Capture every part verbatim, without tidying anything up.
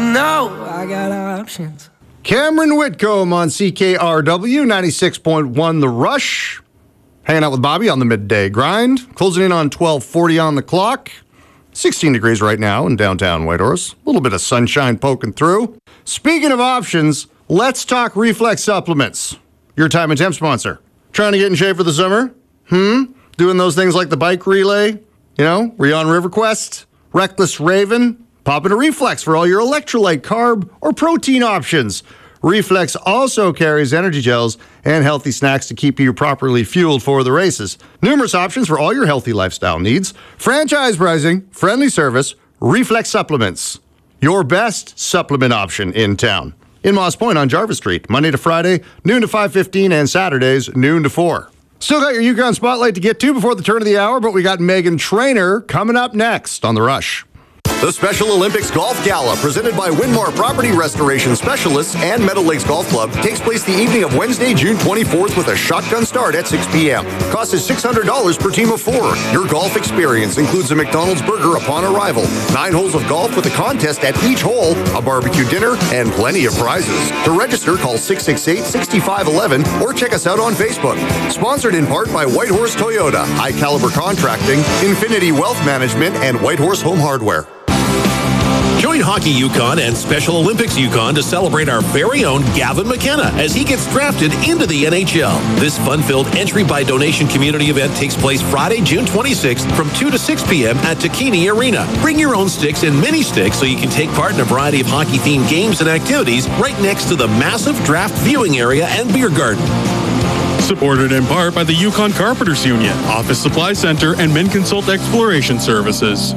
know I got options. Cameron Whitcomb on C K R W ninety-six point one The Rush. Hanging out with Bobby on the midday grind. Closing in on twelve forty on the clock. sixteen degrees right now in downtown Whitehorse. A little bit of sunshine poking through. Speaking of options, let's talk Reflex Supplements. Your Time and Temp sponsor. Trying to get in shape for the summer? Hmm? Doing those things like the bike relay? You know, were you on RiverQuest? Reckless Raven? Pop in a Reflex for all your electrolyte, carb, or protein options. Reflex also carries energy gels and healthy snacks to keep you properly fueled for the races. Numerous options for all your healthy lifestyle needs. Franchise pricing, friendly service, Reflex Supplements. Your best supplement option in town. In Moss Point on Jarvis Street, Monday to Friday, noon to five fifteen, and Saturdays, noon to four. Still got your Yukon Spotlight to get to before the turn of the hour, but we got Megan Trainor coming up next on The Rush. The Special Olympics Golf Gala, presented by Winmar Property Restoration Specialists and Meadow Lakes Golf Club, takes place the evening of Wednesday, June twenty-fourth with a shotgun start at six p.m. Cost is six hundred dollars per team of four. Your golf experience includes a McDonald's burger upon arrival, nine holes of golf with a contest at each hole, a barbecue dinner, and plenty of prizes. To register, call six six eight, six five one one or check us out on Facebook. Sponsored in part by Whitehorse Toyota, High Caliber Contracting, Infinity Wealth Management, and Whitehorse Home Hardware. Join Hockey Yukon and Special Olympics Yukon to celebrate our very own Gavin McKenna as he gets drafted into the N H L. This fun-filled entry-by-donation community event takes place Friday, June twenty-sixth from two to six p.m. at Takini Arena. Bring your own sticks and mini-sticks so you can take part in a variety of hockey-themed games and activities right next to the massive draft viewing area and beer garden. Supported in part by the Yukon Carpenters Union, Office Supply Center, and MinConsult Exploration Services.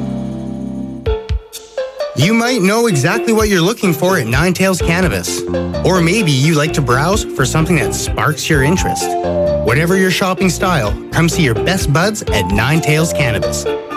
You might know exactly what you're looking for at Nine Tails Cannabis. Or maybe you like to browse for something that sparks your interest. Whatever your shopping style, come see your best buds at Nine Tails Cannabis.